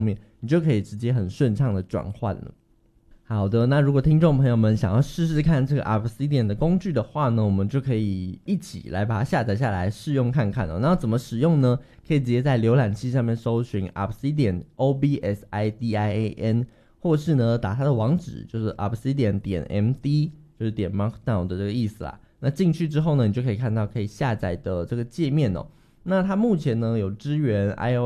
面，你就可以直接很顺畅的转换了。好的，那如果听众朋友们想要试试看这个 Obsidian 的工具的话呢，我们就可以一起来把它下载下来试用看看哦。那怎么使用呢？可以直接在浏览器上面搜寻 Obsidian OBSIDIAN， 或是呢打它的网址，就是 obsidian.md， 就是点 markdown 的这个意思啦。那进去之后呢，你就可以看到可以下载的这个界面哦。那它目前呢有支援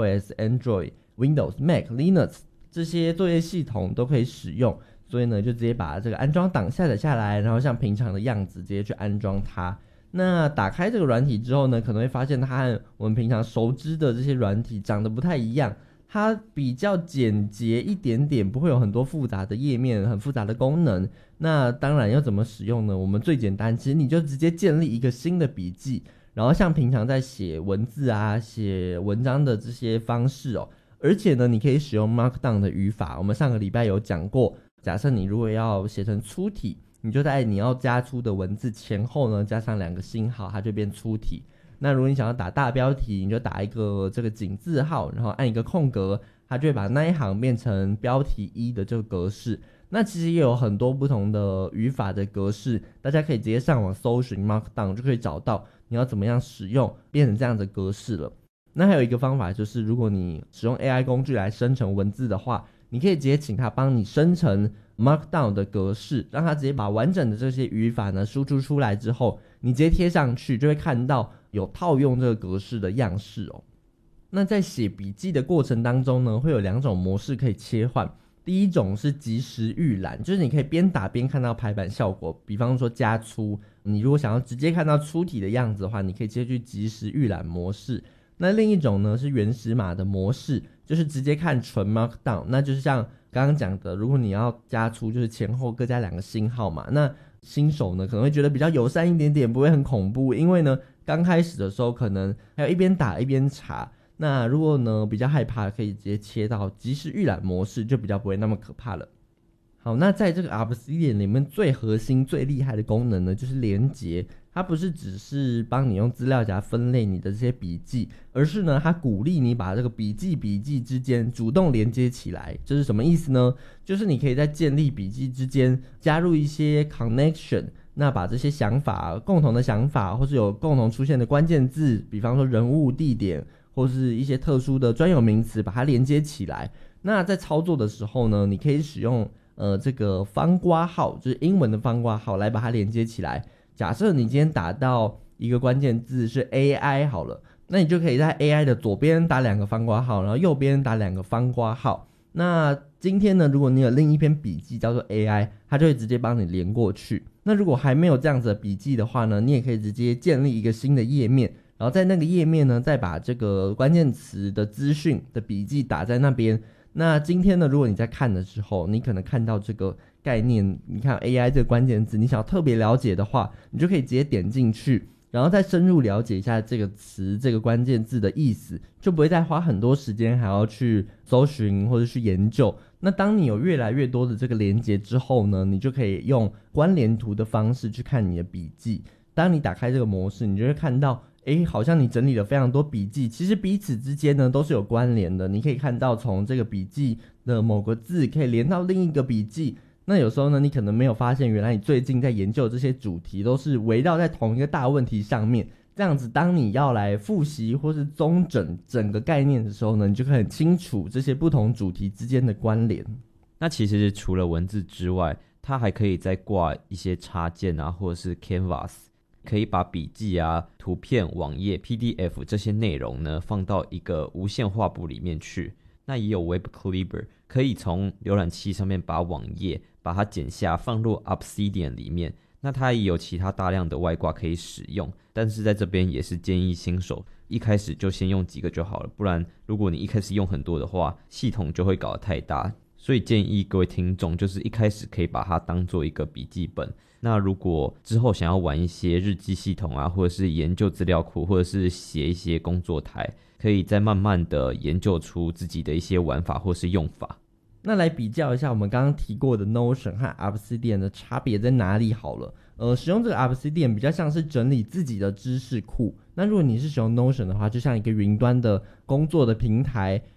iOS、Android、Windows、Mac、Linux 这些作业系统都可以使用。所以呢，就直接把这个安装档下载下来，然后像平常的样子直接去安装它。那打开这个软体之后呢，可能会发现它和我们平常熟知的这些软体长得不太一样，它比较简洁一点点，不会有很多复杂的页面、很复杂的功能。那当然要怎么使用呢？我们最简单，其实你就直接建立一个新的笔记，然后像平常在写文字啊、写文章的这些方式哦。而且呢，你可以使用 Markdown 的语法，我们上个礼拜有讲过。假设你如果要写成粗体，你就在你要加粗的文字前后呢加上2个星号，它就变粗体。那如果你想要打大标题，你就打一个这个井字号，然后按一个空格，它就会把那一行变成标题1的这个格式。那其实也有很多不同的语法的格式，大家可以直接上网搜寻 Markdown 就可以找到你要怎么样使用变成这样的格式了。那还有一个方法就是，如果你使用 AI 工具来生成文字的话，你可以直接请它帮你生成 Markdown 的格式，让它直接把完整的这些语法呢输出出来之后，你直接贴上去，就会看到有套用这个格式的样式哦。那在写笔记的过程当中呢，会有2种模式可以切换。第一种是即时预览，就是你可以边打边看到排版效果，比方说加粗，你如果想要直接看到粗体的样子的话，你可以直接去即时预览模式。那另一种呢是原始码的模式，就是直接看纯 Markdown， 那就是像刚刚讲的，如果你要加粗，就是前后各加2个星号嘛。那新手呢可能会觉得比较友善一点点，不会很恐怖，因为呢刚开始的时候可能还有一边打一边查。那如果呢比较害怕，可以直接切到即时预览模式，就比较不会那么可怕了。好，那在这个 Obsidian 里面最核心最厉害的功能呢，就是连结。它不是只是帮你用资料夹分类你的这些笔记，而是呢它鼓励你把这个笔记之间主动连接起来。这是什么意思呢？就是你可以在建立笔记之间加入一些 connection， 那把这些想法、共同的想法，或是有共同出现的关键字，比方说人物、地点，或是一些特殊的专有名词，把它连接起来。那在操作的时候呢，你可以使用这个方括号，就是英文的方括号来把它连接起来。假设你今天打到一个关键字是 AI 好了，那你就可以在 AI 的左边打2个方括号，然后右边打2个方括号。那今天呢，如果你有另一篇笔记叫做 AI， 它就会直接帮你连过去。那如果还没有这样子的笔记的话呢，你也可以直接建立一个新的页面，然后在那个页面呢，再把这个关键词的资讯的笔记打在那边。那今天呢，如果你在看的时候，你可能看到这个概念，你看 AI 这个关键字，你想要特别了解的话，你就可以直接点进去，然后再深入了解一下这个词、这个关键字的意思，就不会再花很多时间还要去搜寻或者去研究。那当你有越来越多的这个连结之后呢，你就可以用关联图的方式去看你的笔记。当你打开这个模式，你就会看到好像你整理了非常多笔记，其实彼此之间呢都是有关联的。你可以看到从这个笔记的某个字可以连到另一个笔记，那有时候呢你可能没有发现，原来你最近在研究这些主题都是围绕在同一个大问题上面。这样子当你要来复习或是综整整个概念的时候呢，你就可以很清楚这些不同主题之间的关联。 那其实除了文字之外，它还可以再挂一些插件啊，或者是 Canvas，可以把笔记啊、图片、网页、PDF 这些内容呢放到一个无线画布里面去。那也有 Web Clipper， 可以从浏览器上面把网页把它剪下放入 Obsidian 里面。那它也有其他大量的外挂可以使用，但是在这边也是建议新手一开始就先用几个就好了，不然如果你一开始用很多的话，系统就会搞得太大。所以建议各位听众就是一开始可以把它当做一个笔记本。那如果之后想要玩一些日记系统啊，或者是研究资料库，或者是写一些工作台，可以再慢慢的研究出自己的一些玩法或是用法。 那来比较一下我们刚刚提过的 Notion 和 Obsidian 的差别在哪里好了。使用这个 Obsidian 比较像是整理自己的知识库，那如果你是使用 Notion 的话，就像一个云端的工作的平台，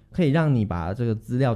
可以让你把这个资料